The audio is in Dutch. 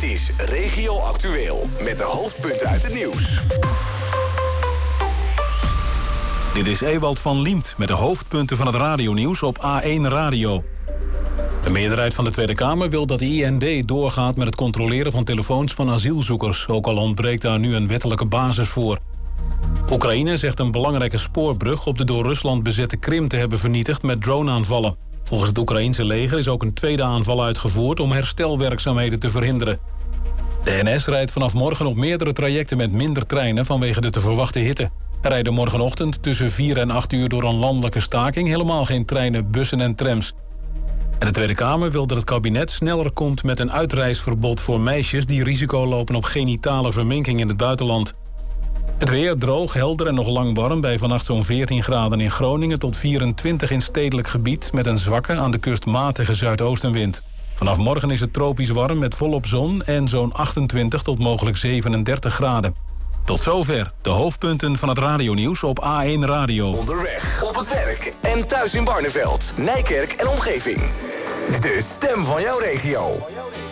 Dit is Regio Actueel met de hoofdpunten uit het nieuws. Dit is Ewald van Liemt met de hoofdpunten van het radionieuws op A1 Radio. De meerderheid van de Tweede Kamer wil dat de IND doorgaat met het controleren van telefoons van asielzoekers, ook al ontbreekt daar nu een wettelijke basis voor. Oekraïne zegt een belangrijke spoorbrug op de door Rusland bezette Krim te hebben vernietigd met droneaanvallen. Volgens het Oekraïense leger is ook een tweede aanval uitgevoerd om herstelwerkzaamheden te verhinderen. De NS rijdt vanaf morgen op meerdere trajecten met minder treinen vanwege de te verwachten hitte. Er rijden morgenochtend tussen 4 en 8 uur door een landelijke staking helemaal geen treinen, bussen en trams. En de Tweede Kamer wil dat het kabinet sneller komt met een uitreisverbod voor meisjes die risico lopen op genitale verminking in het buitenland. Het weer droog, helder en nog lang warm bij vannacht zo'n 14 graden in Groningen tot 24 in stedelijk gebied met een zwakke aan de kust matige zuidoostenwind. Vanaf morgen is het tropisch warm met volop zon en zo'n 28 tot mogelijk 37 graden. Tot zover de hoofdpunten van het radionieuws op A1 Radio. Onderweg, op het werk en thuis in Barneveld, Nijkerk en omgeving. De stem van jouw regio.